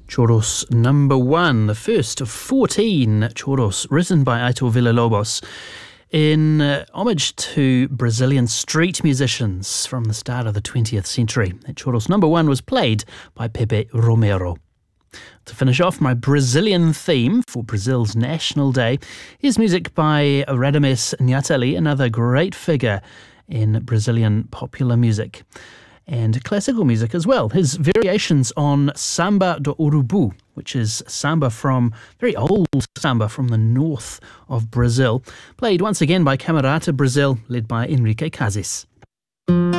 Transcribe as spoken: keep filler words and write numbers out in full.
Choros number one, the first of fourteen choros written by Aitor Villa-Lobos in uh, homage to Brazilian street musicians from the start of the twentieth century. Choros number one was played by Pepe Romero. To finish off my Brazilian theme for Brazil's National Day, here's music by Radamés Nhatali, another great figure in Brazilian popular music and classical music as well. His variations on Samba do Urubu, which is samba from, very old samba from the north of Brazil, played once again by Camerata Brazil, led by Enrique Cassis.